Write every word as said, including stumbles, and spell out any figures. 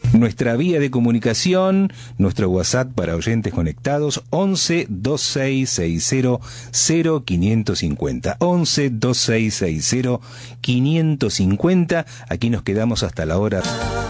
Nuestra vía de comunicación, nuestro WhatsApp para oyentes conectados, once veintiséis sesenta cero quinientos cincuenta. once veintiséis sesenta quinientos cincuenta. Aquí nos quedamos hasta la hora.